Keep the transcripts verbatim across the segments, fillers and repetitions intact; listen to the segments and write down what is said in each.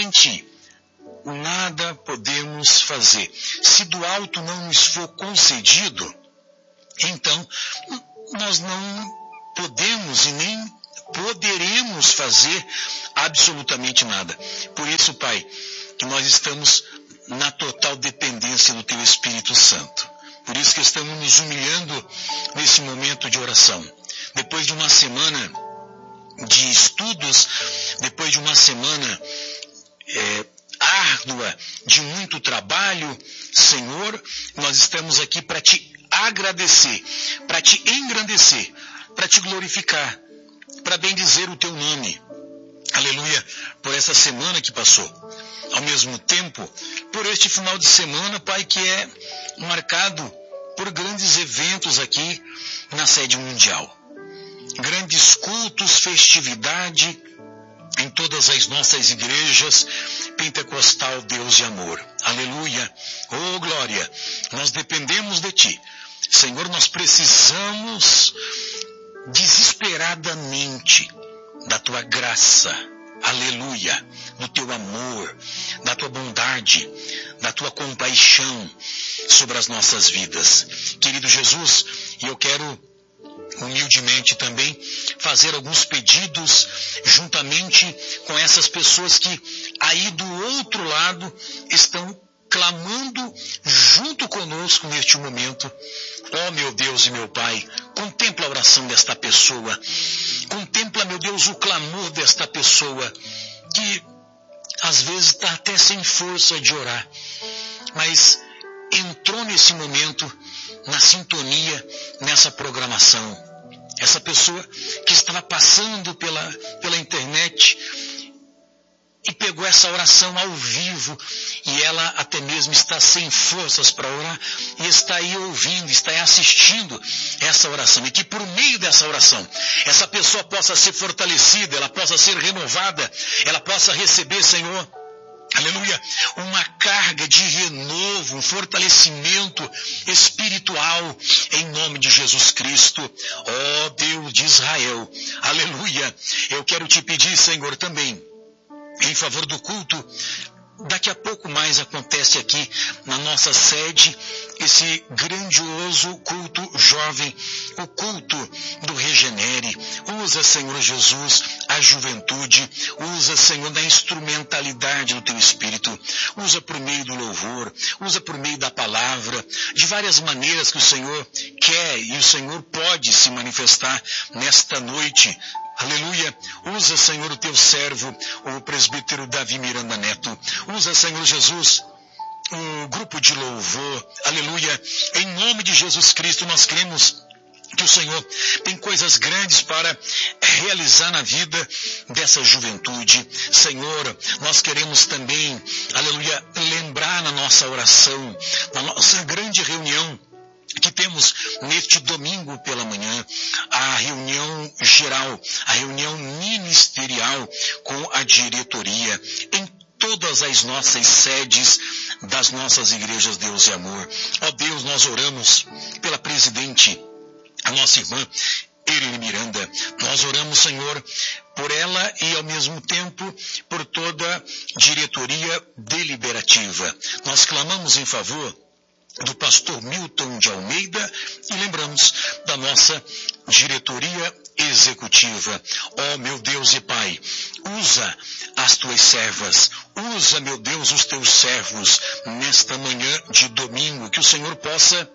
sem ti, nada podemos fazer. Se do alto não nos for concedido, então nós não podemos e nem poderemos fazer absolutamente nada. Por isso, Pai, que nós estamos na total dependência do Teu Espírito Santo. Por isso que estamos nos humilhando nesse momento de oração. Depois de uma semana de estudos, depois de uma semana é, árdua, de muito trabalho, Senhor, nós estamos aqui para Te agradecer, para Te engrandecer, para Te glorificar, para bendizer o Teu nome. Aleluia, por essa semana que passou. Ao mesmo tempo, por este final de semana, Pai, que é marcado por grandes eventos aqui na sede mundial. Grandes cultos, festividade em todas as nossas igrejas, pentecostal, Deus de amor. Aleluia, oh glória, nós dependemos de Ti. Senhor, nós precisamos desesperadamente da Tua graça, aleluia, do Teu amor, da Tua bondade, da Tua compaixão sobre as nossas vidas. Querido Jesus, eu quero humildemente também fazer alguns pedidos juntamente com essas pessoas que aí do outro lado estão clamando junto conosco neste momento. Ó meu Deus e meu Pai, contempla a oração desta pessoa, contempla, meu Deus, o clamor desta pessoa, que às vezes está até sem força de orar, mas entrou nesse momento, na sintonia, nessa programação. Essa pessoa que estava passando pela, pela internet e pegou essa oração ao vivo, e ela até mesmo está sem forças para orar, e está aí ouvindo, está aí assistindo essa oração, e que por meio dessa oração, essa pessoa possa ser fortalecida, ela possa ser renovada, ela possa receber, Senhor, aleluia, uma carga de renovo, um fortalecimento espiritual, em nome de Jesus Cristo, ó Deus de Israel, aleluia. Eu quero te pedir, Senhor, também, em favor do culto, daqui a pouco mais acontece aqui na nossa sede esse grandioso culto jovem, o culto do Regenere. Usa, Senhor Jesus, a juventude, usa, Senhor, da instrumentalidade do Teu Espírito, usa por meio do louvor, usa por meio da palavra, de várias maneiras que o Senhor quer e o Senhor pode se manifestar nesta noite. Aleluia, usa, Senhor, o Teu servo, o presbítero Davi Miranda Neto, usa, Senhor Jesus, um grupo de louvor, aleluia, em nome de Jesus Cristo nós cremos que o Senhor tem coisas grandes para realizar na vida dessa juventude. Senhor, nós queremos também, aleluia, lembrar na nossa oração, na nossa grande reunião que temos neste domingo pela manhã, a reunião geral, a reunião ministerial com a diretoria, em todas as nossas sedes das nossas igrejas, Deus e amor. Ó Deus, nós oramos pela presidente, a nossa irmã Irene Miranda. Nós oramos, Senhor, por ela e ao mesmo tempo por toda a diretoria deliberativa. Nós clamamos em favor do pastor Milton de Almeida e lembramos da nossa diretoria executiva. Ó meu Deus e Pai, usa as Tuas servas, usa, meu Deus, os Teus servos nesta manhã de domingo, que o Senhor possa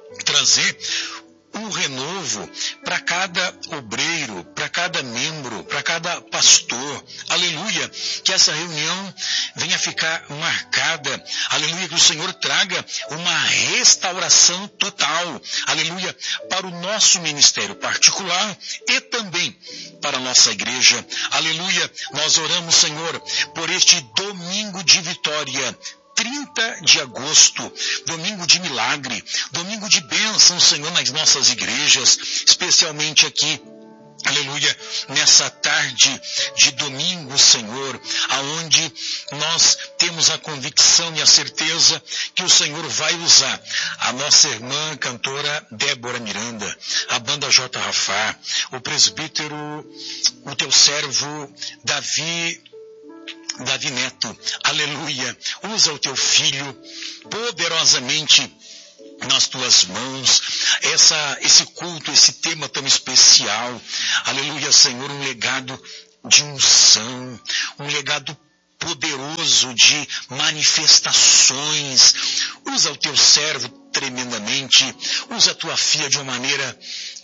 trazer um renovo para cada obreiro, para cada membro, para cada pastor, aleluia, que essa reunião venha ficar marcada, aleluia, que o Senhor traga uma restauração total, aleluia, para o nosso ministério particular e também para a nossa igreja, aleluia. Nós oramos, Senhor, por este domingo de vitória, trinta de agosto, domingo de milagre, domingo de bênção, Senhor, nas nossas igrejas, especialmente aqui, aleluia, nessa tarde de domingo, Senhor, aonde nós temos a convicção e a certeza que o Senhor vai usar a nossa irmã cantora Débora Miranda, a banda J. Rafá, o presbítero, o Teu servo Davi Davi Neto, aleluia, usa o teu filho poderosamente nas tuas mãos, essa, esse culto, esse tema tão especial, aleluia, Senhor, um legado de unção, um legado poderoso de manifestações. Usa o teu servo tremendamente, usa a tua filha de uma maneira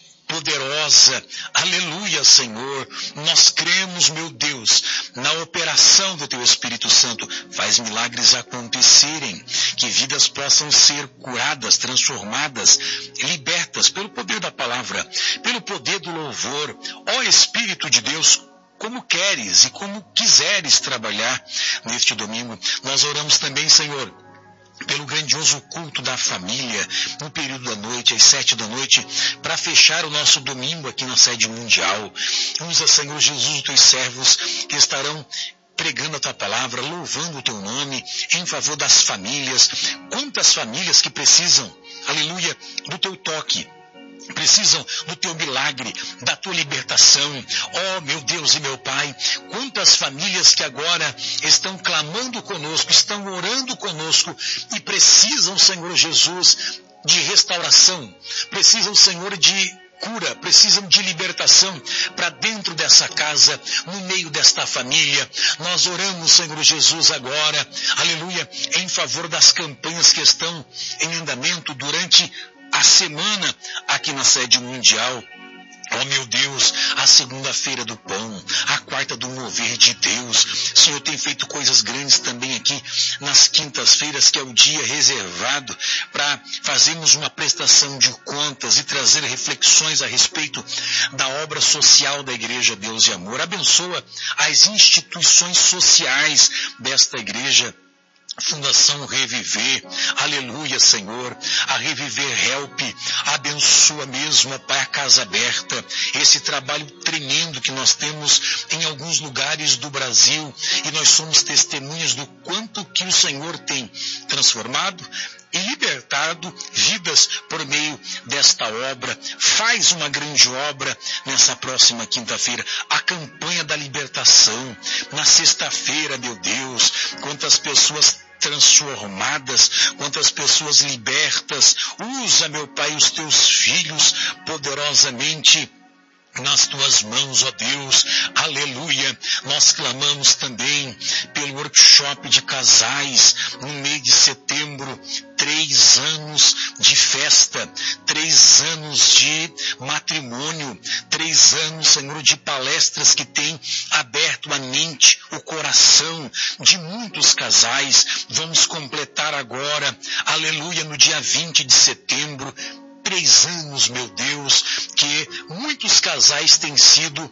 poderosa, aleluia, Senhor, nós cremos, meu Deus, na operação do Teu Espírito Santo, faz milagres acontecerem, que vidas possam ser curadas, transformadas, libertas pelo poder da palavra, pelo poder do louvor. Ó Espírito de Deus, como queres e como quiseres trabalhar neste domingo, nós oramos também, Senhor, pelo grandioso culto da família, no período da noite, às sete da noite, para fechar o nosso domingo aqui na sede mundial. Usa, Senhor Jesus, os teus servos que estarão pregando a tua palavra, louvando o teu nome, em favor das famílias. Quantas famílias que precisam, aleluia, do teu toque, precisam do teu milagre, da tua libertação. Oh, meu Deus e meu Pai, quantas famílias que agora estão clamando conosco, estão orando conosco e precisam, Senhor Jesus, de restauração, precisam, Senhor, de cura, precisam de libertação para dentro dessa casa, no meio desta família. Nós oramos, Senhor Jesus, agora, aleluia, em favor das campanhas que estão em andamento durante a semana aqui na sede mundial. Oh, meu Deus, a segunda-feira do pão, a quarta do mover de Deus. O Senhor tem feito coisas grandes também aqui nas quintas-feiras, que é o dia reservado para fazermos uma prestação de contas e trazer reflexões a respeito da obra social da Igreja Deus e Amor. Abençoa as instituições sociais desta igreja. Fundação Reviver, aleluia, Senhor, a Reviver Help, abençoa mesmo, Pai, a Casa Aberta, esse trabalho tremendo que nós temos em alguns lugares do Brasil, e nós somos testemunhas do quanto que o Senhor tem transformado e libertado vidas por meio desta obra. Faz uma grande obra nessa próxima quinta-feira, a campanha da libertação. Na sexta-feira, meu Deus, quantas pessoas transformadas, quantas pessoas libertas. Usa, meu Pai, os teus filhos poderosamente nas tuas mãos, ó Deus, aleluia. Nós clamamos também pelo workshop de casais no mês de setembro, três anos de festa, três anos de matrimônio, três anos, Senhor, de palestras que tem aberto a mente, o coração de muitos casais. Vamos completar agora, aleluia, no dia vinte de setembro, três anos, meu Deus, que muitos casais têm sido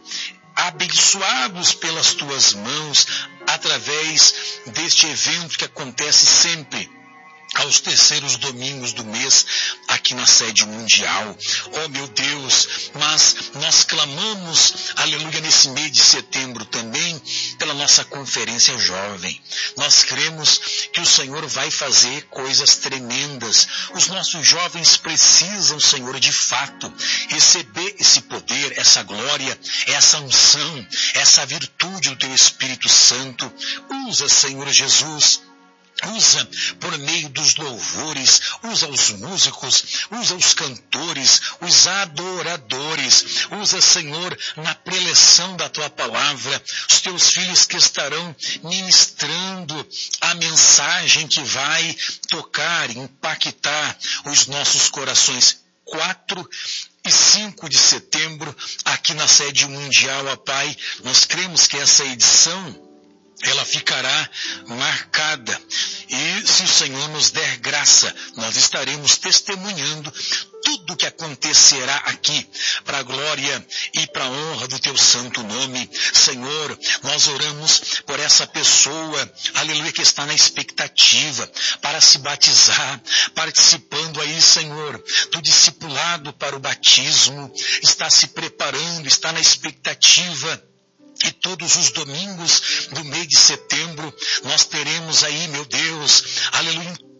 abençoados pelas tuas mãos através deste evento que acontece sempre aos terceiros domingos do mês, aqui na sede mundial. Oh, meu Deus, mas nós clamamos, aleluia, nesse mês de setembro também, pela nossa conferência jovem. Nós cremos que o Senhor vai fazer coisas tremendas. Os nossos jovens precisam, Senhor, de fato, receber esse poder, essa glória, essa unção, essa virtude do Teu Espírito Santo. Usa, Senhor Jesus, usa por meio dos louvores, usa os músicos, usa os cantores, os adoradores, usa, Senhor, na preleção da Tua palavra, os Teus filhos que estarão ministrando a mensagem que vai tocar, impactar os nossos corações. quatro e cinco de setembro, aqui na sede mundial, ó Pai, nós cremos que essa edição ela ficará marcada, e se o Senhor nos der graça, nós estaremos testemunhando tudo o que acontecerá aqui, para a glória e para a honra do Teu santo nome. Senhor, nós oramos por essa pessoa, aleluia, que está na expectativa para se batizar, participando aí, Senhor, do discipulado para o batismo, está se preparando, está na expectativa. E todos os domingos do mês de setembro, nós teremos aí, meu Deus, aleluia, em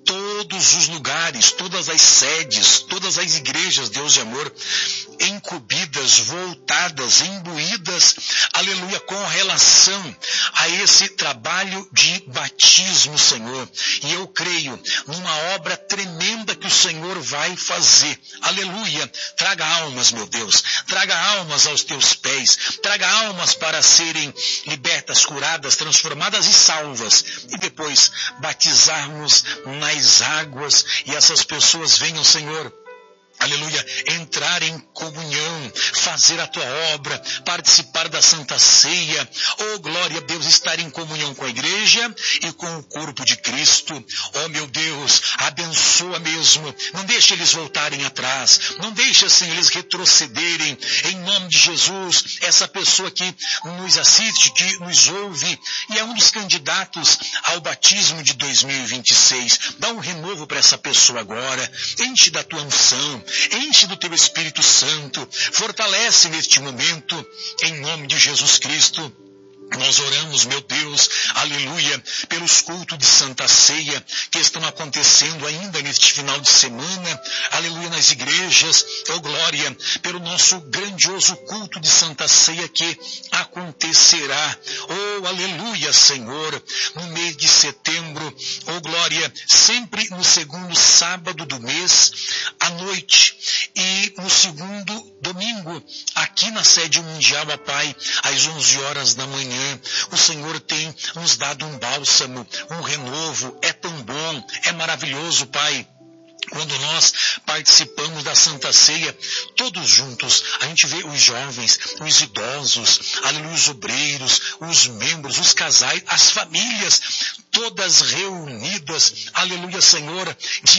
todos os lugares, todas as sedes, todas as igrejas, Deus de amor, incumbidas, voltadas, imbuídas, aleluia, com relação a esse trabalho de batismo, Senhor. E eu creio numa obra tremenda que o Senhor vai fazer. Aleluia. Traga almas, meu Deus. Traga almas aos teus pés. Traga almas para serem libertas, curadas, transformadas e salvas. E depois batizarmos nas águas e essas pessoas venham, Senhor, aleluia, entrar em comunhão, fazer a tua obra, participar da Santa Ceia, oh glória a Deus, estar em comunhão com a igreja e com o corpo de Cristo. Oh meu Deus, abençoa mesmo, não deixe eles voltarem atrás, não deixe assim eles retrocederem, em nome de Jesus. Essa pessoa que nos assiste, que nos ouve e é um dos candidatos ao batismo de dois mil e vinte e seis, dá um renovo para essa pessoa agora, enche da tua unção, enche do teu Espírito Santo, fortalece neste momento, em nome de Jesus Cristo. Nós oramos, meu Deus, aleluia, pelos cultos de Santa Ceia que estão acontecendo ainda neste final de semana, aleluia, nas igrejas, oh glória, pelo nosso grandioso culto de Santa Ceia que acontecerá, oh aleluia, Senhor, no mês de setembro, oh glória, sempre no segundo sábado do mês, à noite, e no segundo domingo, aqui na sede mundial, ó Pai, às onze horas da manhã. O Senhor tem nos dado um bálsamo, um renovo. É tão bom, é maravilhoso, Pai. Quando nós participamos da Santa Ceia, todos juntos, a gente vê os jovens, os idosos, aleluia, os obreiros, os membros, os casais, as famílias, todas reunidas, aleluia, Senhor,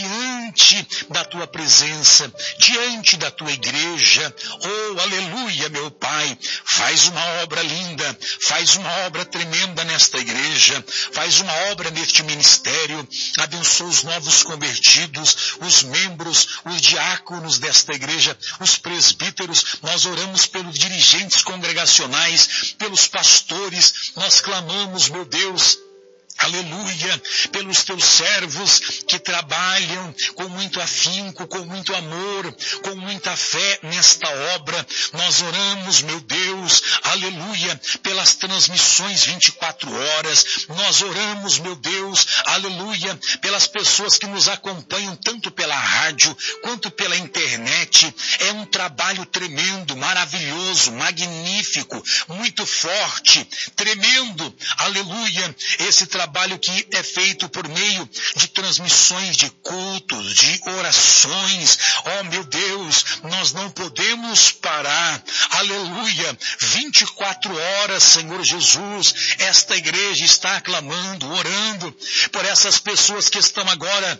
diante da tua presença, diante da tua igreja. Oh, aleluia, meu Pai, faz uma obra linda, faz uma obra tremenda nesta igreja, faz uma obra neste ministério, abençoa os novos convertidos, os membros, os diáconos desta igreja, os presbíteros. Nós oramos pelos dirigentes congregacionais, pelos pastores, nós clamamos, meu Deus, aleluia, pelos teus servos que trabalham com muito afinco, com muito amor, com muita fé nesta obra. Nós oramos, meu Deus, aleluia, pelas transmissões vinte e quatro horas. Nós oramos, meu Deus, aleluia, pelas pessoas que nos acompanham tanto pela rádio quanto pela internet. É um trabalho tremendo, maravilhoso, magnífico, muito forte, tremendo, aleluia, esse trabalho trabalho que é feito por meio de transmissões de cultos, de orações. Oh, meu Deus, nós não podemos parar. Aleluia. vinte e quatro horas, Senhor Jesus, esta igreja está clamando, orando por essas pessoas que estão agora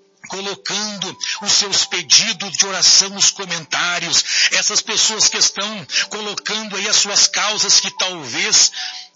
colocando os seus pedidos de oração nos comentários, essas pessoas que estão colocando aí as suas causas que talvez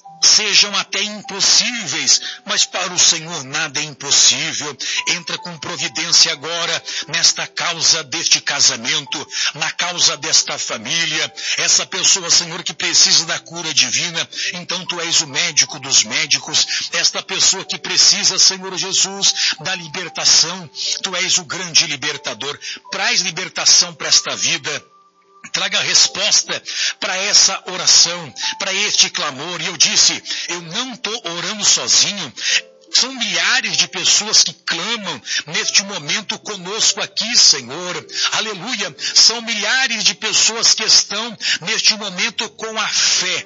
sejam até impossíveis, mas para o Senhor nada é impossível. Entra com providência agora nesta causa deste casamento, na causa desta família, essa pessoa, Senhor, que precisa da cura divina. Então tu és o médico dos médicos, esta pessoa que precisa, Senhor Jesus, da libertação, tu és o grande libertador. Traz libertação para esta vida. Traga resposta para essa oração, para este clamor. E eu disse, eu não estou orando sozinho. São milhares de pessoas que clamam neste momento conosco aqui, Senhor. Aleluia. São milhares de pessoas que estão neste momento com a fé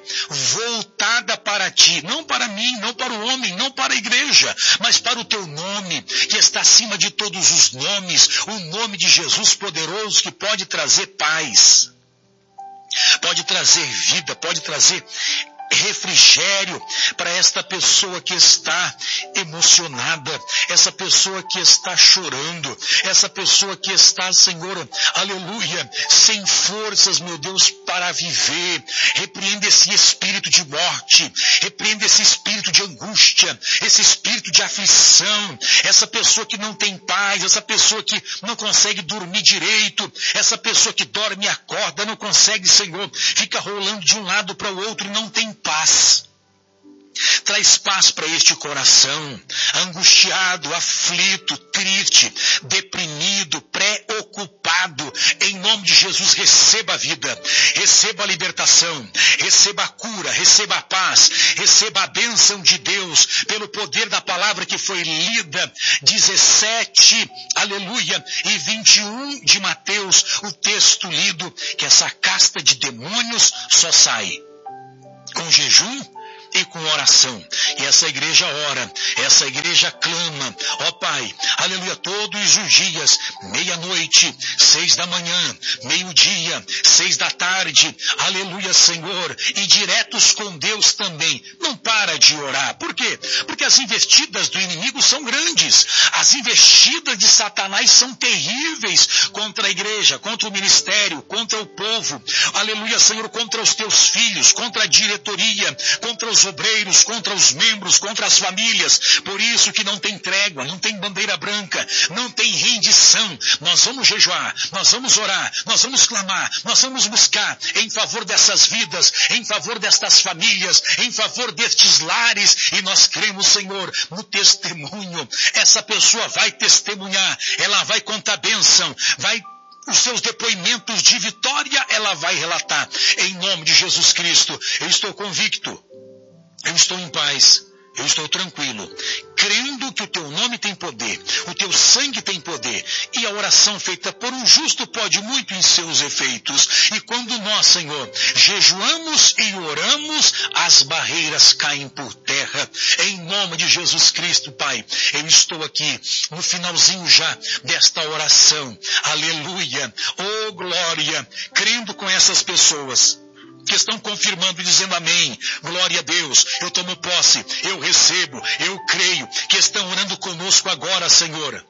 voltada para ti. Não para mim, não para o homem, não para a igreja, mas para o teu nome, que está acima de todos os nomes. O nome de Jesus poderoso que pode trazer paz, pode trazer vida, pode trazer refrigério para esta pessoa que está emocionada, essa pessoa que está chorando, essa pessoa que está, Senhor, aleluia, sem forças, meu Deus, para viver. Repreenda esse espírito de morte, repreenda esse espírito de angústia, esse espírito de aflição, essa pessoa que não tem paz, essa pessoa que não consegue dormir direito, essa pessoa que dorme e acorda, não consegue, Senhor, fica rolando de um lado para o outro e não tem paz. traz paz para este coração, angustiado, aflito, triste, deprimido, preocupado. Em nome de Jesus, receba a vida, receba a libertação, receba a cura, receba a paz, receba a bênção de Deus, pelo poder da palavra que foi lida, dezessete, aleluia, e vinte e um de Mateus, o texto lido, que essa casta de demônios só sai com jejum e com oração. E essa igreja ora, essa igreja clama, ó Pai, aleluia, todos os dias, meia-noite, seis da manhã, meio-dia, seis da tarde, aleluia, Senhor, e diretos com Deus também. Não para de orar. Por quê? Porque as investidas do inimigo são grandes, as investidas de Satanás são terríveis contra a igreja, contra o ministério, contra o povo, aleluia, Senhor, contra os teus filhos, contra a diretoria, contra os obreiros, contra os membros, contra as famílias. Por isso que não tem trégua, não tem bandeira branca, não tem rendição. Nós vamos jejuar, nós vamos orar, nós vamos clamar, nós vamos buscar em favor dessas vidas, em favor destas famílias, em favor destes lares, e nós cremos, Senhor, no testemunho. Essa pessoa vai testemunhar, ela vai contar bênção, vai os seus depoimentos de vitória, ela vai relatar. Em nome de Jesus Cristo, eu estou convicto, eu estou em paz, eu estou tranquilo, crendo que o teu nome tem poder, o teu sangue tem poder, e a oração feita por um justo pode muito em seus efeitos. E quando nós, Senhor, jejuamos e oramos, as barreiras caem por terra. Em nome de Jesus Cristo, Pai, eu estou aqui no finalzinho já desta oração, aleluia, oh glória, crendo com essas pessoas que estão confirmando e dizendo amém, glória a Deus, eu tomo posse, eu recebo, eu creio, que estão orando conosco agora, Senhor,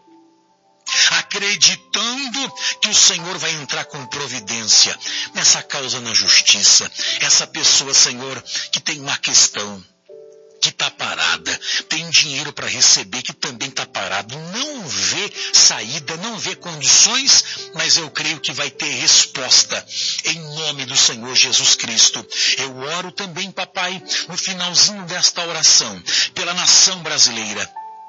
acreditando que o Senhor vai entrar com providência nessa causa na justiça. Essa pessoa, Senhor, que tem uma questão, que está parada, tem dinheiro para receber, que também está parado, não vê saída, não vê condições, mas eu creio que vai ter resposta, em nome do Senhor Jesus Cristo. Eu oro também, papai, no finalzinho desta oração, pela nação brasileira.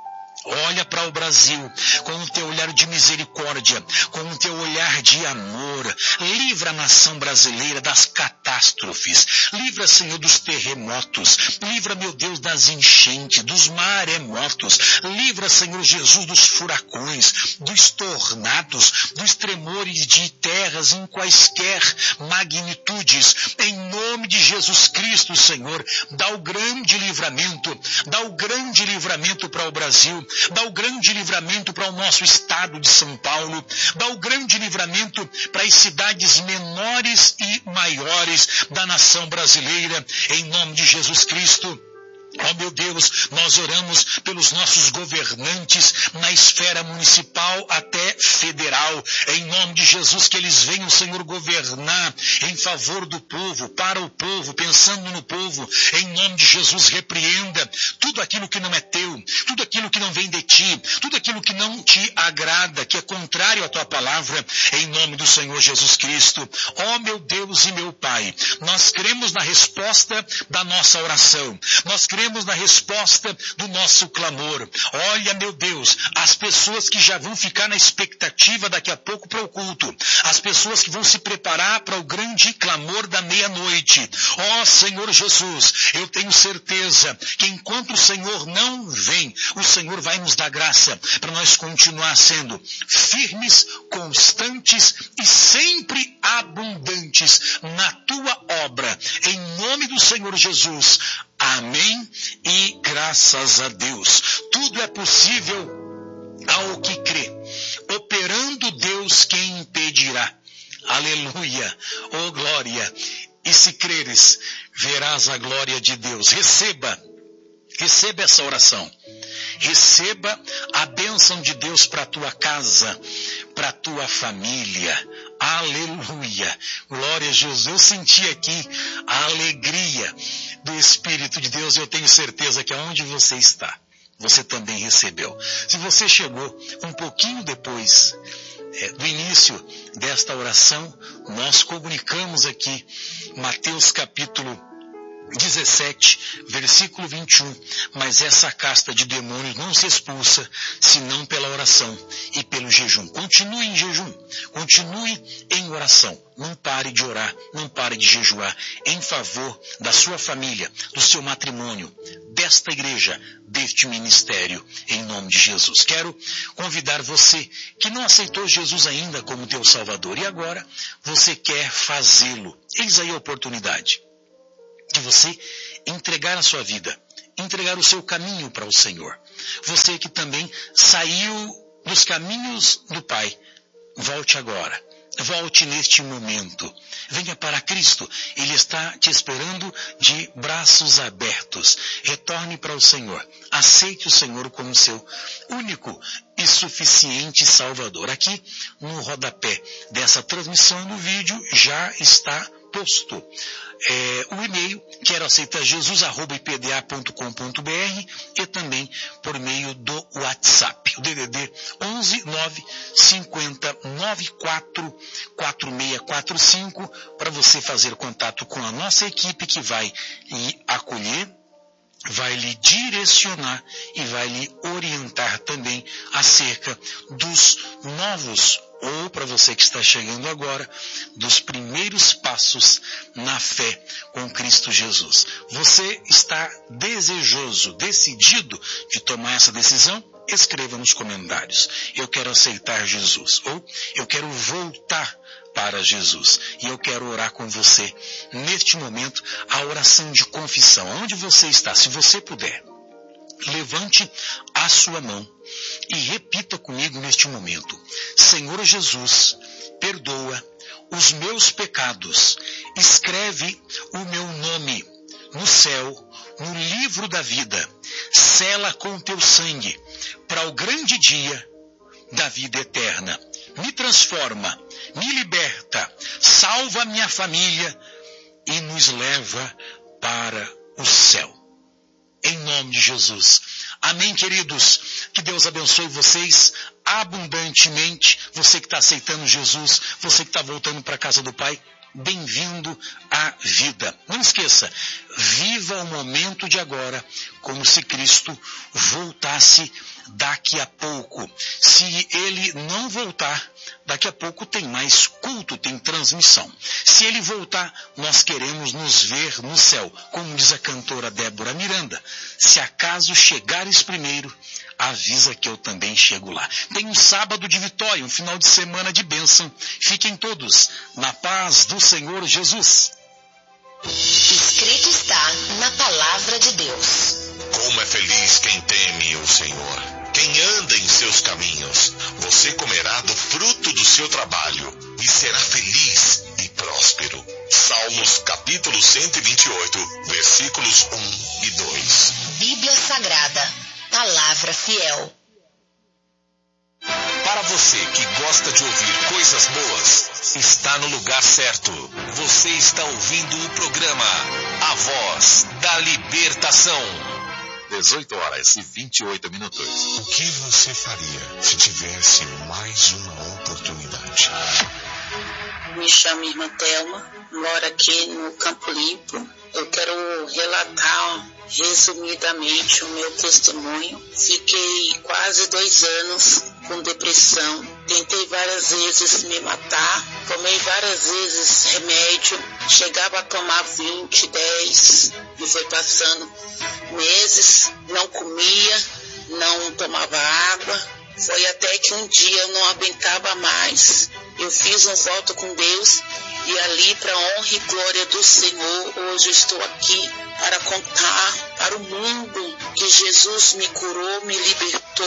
Olha para o Brasil com o teu olhar de misericórdia, com o teu olhar de amor. Livra a nação brasileira das catástrofes. Livra, Senhor, dos terremotos. Livra, meu Deus, das enchentes, dos maremotos. Livra, Senhor Jesus, dos furacões, dos tornados, dos tremores de terras em quaisquer magnitudes. Em nome de Jesus Cristo, Senhor, dá o grande livramento, dá o grande livramento para o Brasil. Dá o grande livramento para o nosso estado de São Paulo, dá o grande livramento para as cidades menores e maiores da nação brasileira, em nome de Jesus Cristo. Oh meu Deus, nós oramos pelos nossos governantes na esfera municipal até federal, em nome de Jesus, que eles venham, Senhor, governar em favor do povo, para o povo, pensando no povo. Em nome de Jesus, repreenda tudo aquilo que não é teu, tudo aquilo que não vem de ti, tudo aquilo que não te agrada, que é contrário à tua palavra, em nome do Senhor Jesus Cristo. Oh meu Deus e meu Pai, nós cremos na resposta da nossa oração, nós cremos na resposta do nosso clamor. Olha, meu Deus, as pessoas que já vão ficar na expectativa daqui a pouco para o culto, as pessoas que vão se preparar para o grande clamor da meia-noite. Ó Senhor Jesus, eu tenho certeza que enquanto o Senhor não vem, o Senhor vai nos dar graça para nós continuar sendo firmes, constantes e sempre abundantes na tua obra. Em nome do Senhor Jesus. Amém e graças a Deus. Tudo é possível ao que crê. Operando Deus, quem impedirá? Aleluia, oh glória. E se creres, verás a glória de Deus. Receba, receba essa oração. Receba a bênção de Deus para a tua casa, para a tua família. Aleluia, glória a Jesus. Eu senti aqui a alegria do Espírito de Deus. Eu tenho certeza que aonde você está, você também recebeu. Se você chegou um pouquinho depois é, do início desta oração, nós comunicamos aqui Mateus capítulo dezessete, versículo vinte e um, mas essa casta de demônios não se expulsa, senão pela oração e pelo jejum. Continue em jejum, continue em oração, não pare de orar, não pare de jejuar, em favor da sua família, do seu matrimônio, desta igreja, deste ministério, em nome de Jesus. Quero convidar você que não aceitou Jesus ainda como teu Salvador, e agora você quer fazê-lo. Eis aí a oportunidade de você entregar a sua vida, entregar o seu caminho para o Senhor. Você que também saiu dos caminhos do Pai, volte agora. Volte neste momento. Venha para Cristo. Ele está te esperando de braços abertos. Retorne para o Senhor. Aceite o Senhor como seu único e suficiente Salvador. Aqui no rodapé dessa transmissão do vídeo já está posto é, o e-mail, quero aceitar Jesus, arroba i p d a ponto com ponto b r, e também por meio do WhatsApp, o D D D onze nove cinquenta nove quatro quatro seis quatro cinco, para você fazer contato com a nossa equipe que vai lhe acolher, vai lhe direcionar e vai lhe orientar também acerca dos novos, ou para você que está chegando agora, dos primeiros passos na fé com Cristo Jesus. Você está desejoso, decidido de tomar essa decisão? Escreva nos comentários: eu quero aceitar Jesus, ou eu quero voltar para Jesus. E eu quero orar com você neste momento, a oração de confissão. Onde você está, se você puder, levante a sua mão e repita comigo neste momento: Senhor Jesus, perdoa os meus pecados, escreve o meu nome no céu, no livro da vida, sela com teu sangue, para o grande dia da vida eterna. Me transforma, me liberta, salva minha família e nos leva para o céu. Em nome de Jesus. Amém, queridos. Que Deus abençoe vocês abundantemente. Você que está aceitando Jesus, você que está voltando para a casa do Pai, bem-vindo à vida. Não esqueça, viva o momento de agora como se Cristo voltasse daqui a pouco. Se ele não voltar, daqui a pouco tem mais culto, tem transmissão. Se ele voltar, nós queremos nos ver no céu. Como diz a cantora Débora Miranda: se acaso chegares primeiro, avisa que eu também chego lá. Tem um sábado de vitória, um final de semana de bênção. Fiquem todos na paz do Senhor Jesus. Escrito está na palavra de Deus. Como é feliz quem teme o Senhor, quem anda em seus caminhos. Você comerá do fruto do seu trabalho e será feliz e próspero. Salmos capítulo cento e vinte e oito, versículos um e dois. Bíblia Sagrada, palavra fiel. Para você que gosta de ouvir coisas boas, está no lugar certo. Você está ouvindo o programa A Voz da Libertação. dezoito horas e vinte e oito minutos. O que você faria se tivesse mais uma oportunidade? Me chamo Irmã Thelma, moro aqui no Campo Limpo. Eu quero relatar resumidamente o meu testemunho. Fiquei quase dois anos com depressão. Tentei várias vezes me matar. Tomei várias vezes remédio. Chegava a tomar vinte, dez. E foi passando meses. Não comia, não tomava água. Foi até que um dia eu não aguentava mais. Eu fiz um voto com Deus e ali, para a honra e glória do Senhor, hoje estou aqui para contar para o mundo que Jesus me curou, me libertou.